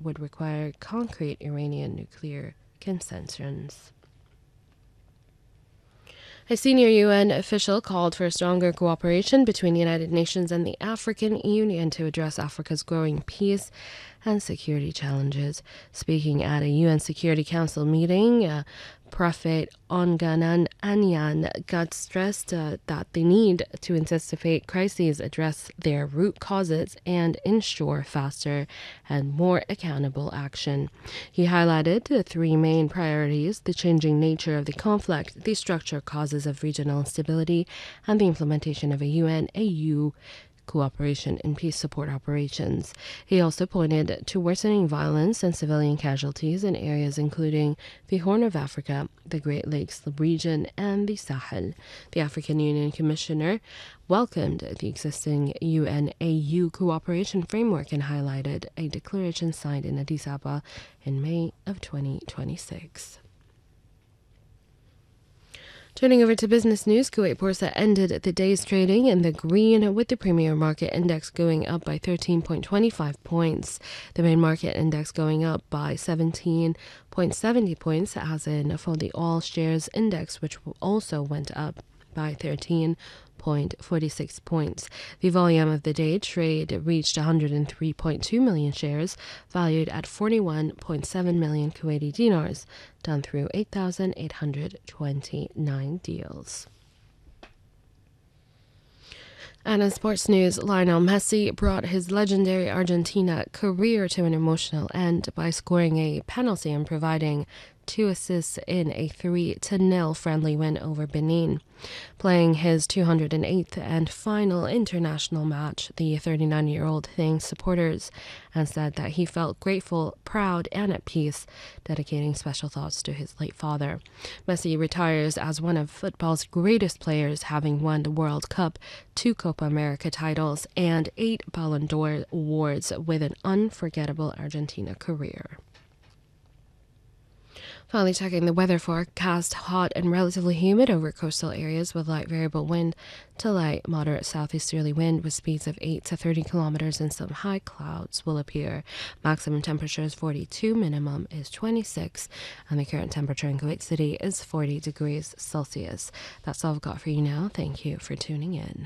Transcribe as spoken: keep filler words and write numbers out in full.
would require concrete Iranian nuclear concessions. A senior U N official called for stronger cooperation between the United Nations and the African Union to address Africa's growing peace and security challenges. Speaking at a U N Security Council meeting, uh, Prophet Onganan Anyan got stressed uh, that the need to anticipate crises, address their root causes, and ensure faster and more accountable action. He highlighted the three main priorities: the changing nature of the conflict, the structural causes of regional instability, and the implementation of a U N A U cooperation in peace support operations. He also pointed to worsening violence and civilian casualties in areas including the Horn of Africa, the Great Lakes region, and the Sahel. The African Union Commissioner welcomed the existing U N A U cooperation framework and highlighted a declaration signed in Addis Ababa in May of twenty twenty-six. Turning over to business news, Kuwait Borsa ended the day's trading in the green, with the premier market index going up by thirteen point two five points. The main market index going up by seventeen point seven zero points, as in for the all shares index, which also went up by thirteen point four six points. The volume of the day trade reached one hundred three point two million shares, valued at forty-one point seven million Kuwaiti dinars, done through eight thousand eight hundred twenty-nine deals. And in sports news, Lionel Messi brought his legendary Argentina career to an emotional end by scoring a penalty and providing two assists in a three to nil friendly win over Benin. Playing his two hundred eighth and final international match, the thirty-nine-year-old thanked supporters and said that he felt grateful, proud, and at peace, dedicating special thoughts to his late father. Messi retires as one of football's greatest players, having won the World Cup, two Copa America titles, and eight Ballon d'Or awards, with an unforgettable Argentina career. Finally, checking the weather forecast: hot and relatively humid over coastal areas with light variable wind to light moderate southeasterly wind with speeds of eight to thirty kilometers, and some high clouds will appear. Maximum temperature is forty-two, minimum is twenty-six, and the current temperature in Kuwait City is forty degrees Celsius. That's all I've got for you now. Thank you for tuning in.